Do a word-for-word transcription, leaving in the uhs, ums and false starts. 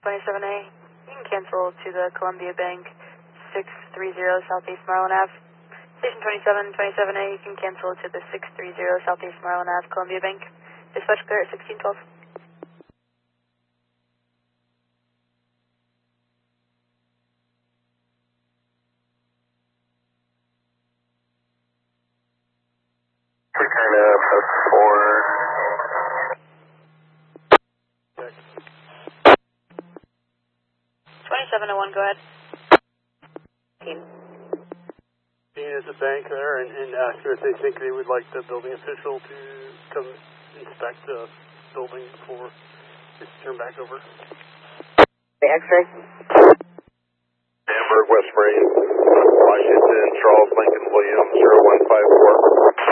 twenty-seven A, you can cancel to the Columbia Bank, six three zero Southeast Marlin Avenue. Station twenty-seven, twenty-seven A, you can cancel to the six three zero Southeast Marlin Avenue, Columbia Bank. Dispatch clear at sixteen twelve. Return up four. twenty-seven oh one, go ahead. Being at the bank there and, and ask her if they think they would like the building official to come inspect the building before it's turned back over. The X-ray? Hamburg, West Marine, Washington, Charles Lincoln, Williams, zero one five four.